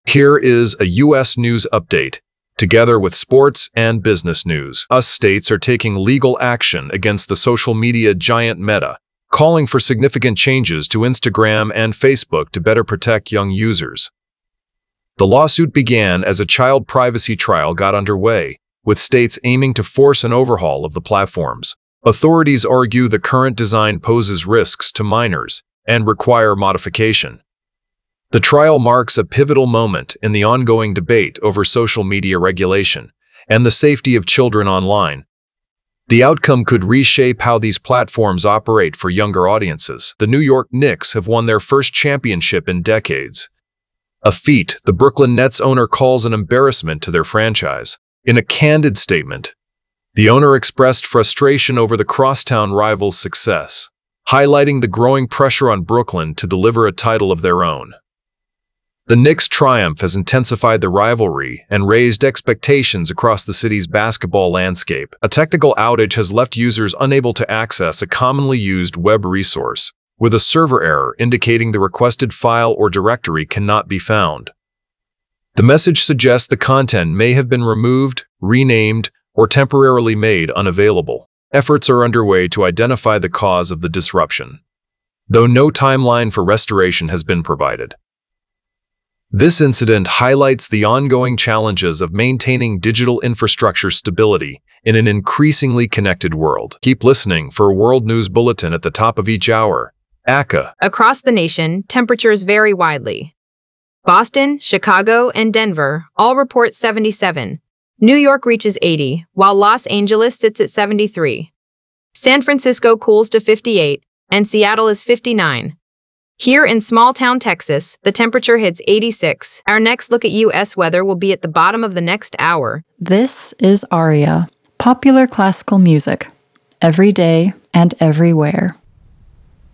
Here is a U.S. news update, together with sports and business news. US states are taking legal action against the social media giant Meta, calling for significant changes to Instagram and Facebook to better protect young users. The lawsuit began as a child privacy trial got underway, with states aiming to force an overhaul of the platforms. Authorities argue the current design poses risks to minors and require modification. The trial marks a pivotal moment in the ongoing debate over social media regulation and the safety of children online. The outcome could reshape how these platforms operate for younger audiences. The New York Knicks have won their first championship in decades, a feat the Brooklyn Nets owner calls an embarrassment to their franchise. In a candid statement, the owner expressed frustration over the crosstown rivals' success, highlighting the growing pressure on Brooklyn to deliver a title of their own. The Knicks' triumph has intensified the rivalry and raised expectations across the city's basketball landscape. A technical outage has left users unable to access a commonly used web resource, with a server error indicating the requested file or directory cannot be found. The message suggests the content may have been removed, renamed, or temporarily made unavailable. Efforts are underway to identify the cause of the disruption, though no timeline for restoration has been provided. This incident highlights the ongoing challenges of maintaining digital infrastructure stability in an increasingly connected world. Keep listening for a World News Bulletin at the top of each hour. ACA. Across the nation, temperatures vary widely. Boston, Chicago, and Denver all report 77. New York reaches 80, while Los Angeles sits at 73. San Francisco cools to 58, and Seattle is 59. Here in small-town Texas, the temperature hits 86. Our next look at U.S. weather will be at the bottom of the next hour. This is Aria, popular classical music, every day and everywhere.